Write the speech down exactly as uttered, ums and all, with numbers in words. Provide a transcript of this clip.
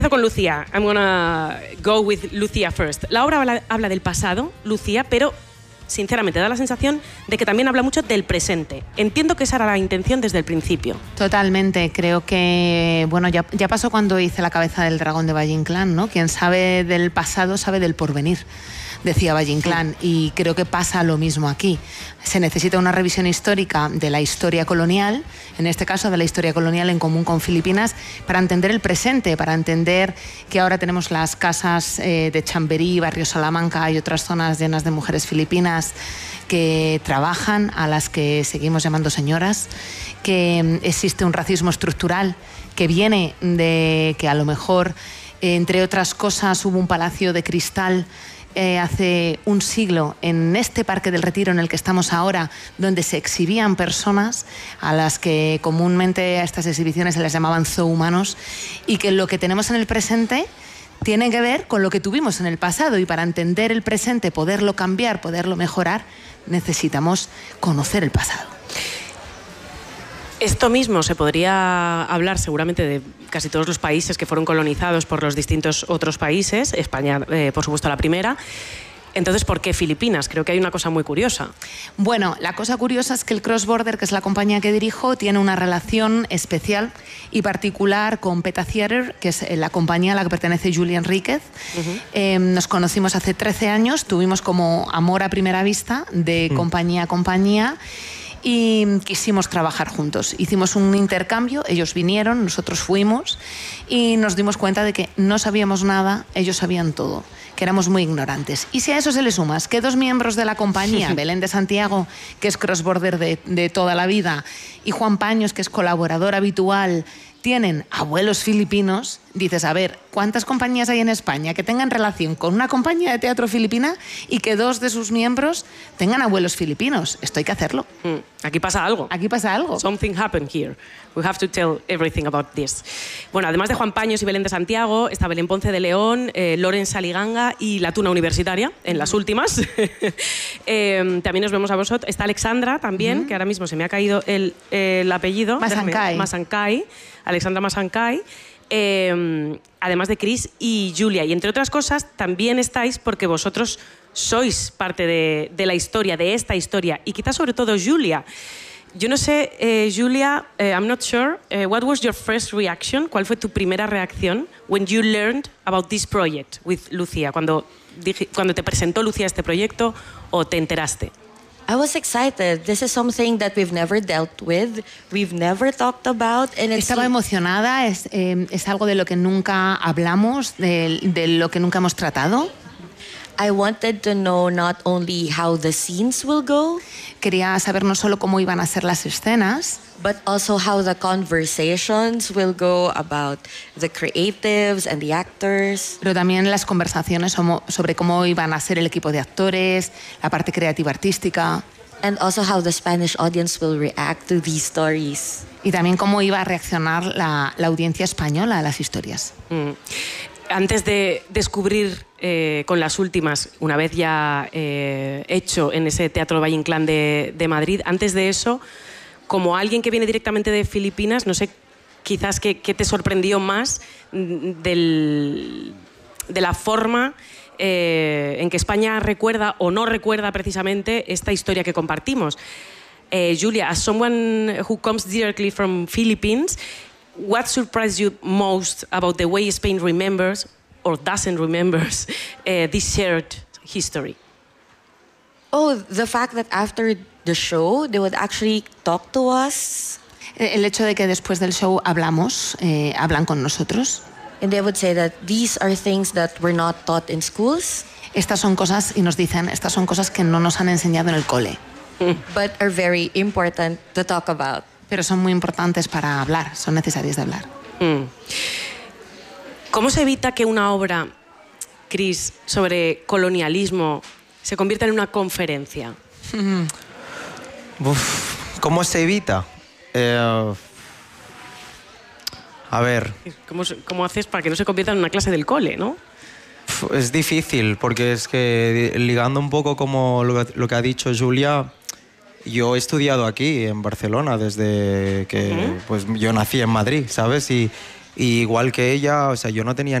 con Lucía. I'm gonna go with Lucía first. La obra habla, habla del pasado, Lucía, pero sinceramente da la sensación de que también habla mucho del presente. Entiendo que esa era la intención desde el principio. Totalmente. Creo que, bueno, ya, ya pasó cuando hice La cabeza del dragón de Valle Inclán, ¿no? Quien sabe del pasado sabe del porvenir, decía Valle Inclán, y creo que pasa lo mismo aquí. Se necesita una revisión histórica de la historia colonial, en este caso de la historia colonial en común con Filipinas, para entender el presente, para entender que ahora tenemos las casas eh, de Chamberí, Barrio Salamanca y otras zonas llenas de mujeres filipinas que trabajan, a las que seguimos llamando señoras, que existe un racismo estructural que viene de que a lo mejor, eh, entre otras cosas, hubo un palacio de cristal Eh, hace un siglo en este Parque del Retiro en el que estamos ahora, donde se exhibían personas a las que comúnmente a estas exhibiciones se les llamaban zoohumanos, y que lo que tenemos en el presente tiene que ver con lo que tuvimos en el pasado, y para entender el presente, poderlo cambiar, poderlo mejorar, necesitamos conocer el pasado. Esto mismo se podría hablar seguramente de casi todos los países que fueron colonizados por los distintos otros países, España, eh, por supuesto, la primera. Entonces, ¿por qué Filipinas? Creo que hay una cosa muy curiosa. Bueno, la cosa curiosa es que el Cross Border, que es la compañía que dirijo, tiene una relación especial y particular con Peta Theater, que es la compañía a la que pertenece Julia Enríquez. Uh-huh. eh, nos conocimos hace trece años, tuvimos como amor a primera vista, de uh-huh. compañía a compañía, y quisimos trabajar juntos. Hicimos un intercambio, ellos vinieron, nosotros fuimos, y nos dimos cuenta de que no sabíamos nada, ellos sabían todo, que éramos muy ignorantes. Y si a eso se le sumas que dos miembros de la compañía, Belén de Santiago, que es Cross Border de, de toda la vida, y Juan Paños, que es colaborador habitual, tienen abuelos filipinos, dices, a ver, ¿cuántas compañías hay en España que tengan relación con una compañía de teatro filipina y que dos de sus miembros tengan abuelos filipinos? Esto hay que hacerlo. Mm, aquí pasa algo. Aquí pasa algo. Something happened here. We have to tell everything about this. Bueno, además de Juan Paños y Belén de Santiago, está Belén Ponce de León, eh, Loren Saliganga y la Tuna Universitaria, en las últimas. eh, también nos vemos a vosotros. Está Alexandra también, uh-huh. que ahora mismo se me ha caído el, el apellido. Masancay. Masancay. Alexandra Masancay. Eh, además de Chris y Julia. Y entre otras cosas, también estáis porque vosotros sois parte de, de la historia, de esta historia. Y quizás sobre todo Julia. Yo no sé, eh, Julia, eh, I'm not sure, uh, what was your first reaction? ¿Cuál fue tu primera reacción when you learned about this project with Lucía? Cuando, dije, cuando te presentó Lucía este proyecto o te enteraste. I was excited. This is something that we've never dealt with, we've never talked about. And it's Estaba emocionada, es, eh, es algo de lo que nunca hablamos, de, de lo que nunca hemos tratado. I wanted to know not only how the scenes will go, quería saber no solo cómo iban a ser las escenas, but also how the conversations will go about the creatives and the actors. Pero también las conversaciones sobre cómo iban a ser el equipo de actores, la parte creativa artística. And also how the Spanish audience will react to these stories. Y también cómo iba a reaccionar la, la audiencia española a las historias. Mm. Antes de descubrir eh, con las últimas, una vez ya eh, hecho en ese Teatro Valle Inclán de, de Madrid, antes de eso, como alguien que viene directamente de Filipinas, no sé, quizás qué, qué te sorprendió más del, de la forma eh, en que España recuerda o no recuerda precisamente esta historia que compartimos. Eh, Julia, as someone who comes directly from Philippines, what surprised you most about the way Spain remembers or doesn't remember uh, this shared history? Oh, the fact that after the show they would actually talk to us. El hecho de que después del show hablamos, eh, hablan con nosotros. And they would say that these are things that were not taught in schools. Estas son cosas, y nos dicen, estas son cosas que no nos han enseñado en el cole. But are very important to talk about. Pero son muy importantes para hablar, son necesarias de hablar. Mm. ¿Cómo se evita que una obra, Chris, sobre colonialismo se convierta en una conferencia? Mm. Uf, ¿cómo se evita? Eh, a ver... ¿Cómo, ¿Cómo haces para que no se convierta en una clase del cole, no? Es difícil, porque es que ligando un poco como lo, lo que ha dicho Julia... Yo he estudiado aquí, en Barcelona, desde que uh-huh. pues, yo nací en Madrid, ¿sabes? Y, Y igual que ella, o sea, yo no tenía